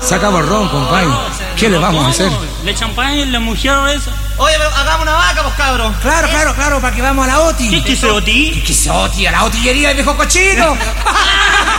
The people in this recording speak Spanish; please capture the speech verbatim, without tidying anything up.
Se acabó el ron, compadre. ¿Qué le vamos a hacer? ¿Le champagne, la mujer esa? Oye, pero hagamos una vaca, pues, cabros. Claro, claro, claro, para que vamos a la OTI. ¿Qué es que se Oti? ¿Qué es OTI? A la otillería del viejo cochino.